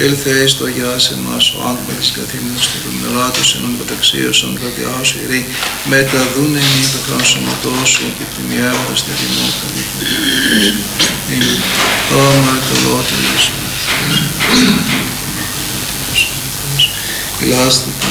Ήλθε εις το Αγιάς εμάς ο άνθρωπο της καθήμενος και των μελάτωσιν των καταξίωσων κρατιάσου ηρή, μεταδούνε ημί το χρόνο σωματώσου και τιμιεύοντας τη δημό καλή. Το αμαρτωλότερο Ιησού. Ηλάστε